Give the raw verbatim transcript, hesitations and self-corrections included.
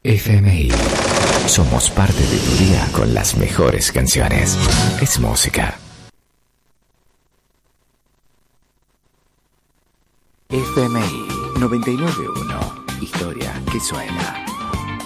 F M I. Somos parte de tu día con las mejores canciones. Es música. F M I noventa y nueve punto uno. Historia que suena.